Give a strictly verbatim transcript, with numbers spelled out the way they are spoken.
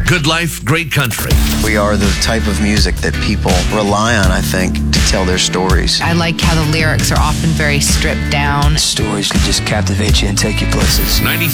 Good life, great country. We are the type of music that people rely on, I think, to tell their stories. I like how the lyrics are often very stripped down. Stories can just captivate you and take you places. ninety-five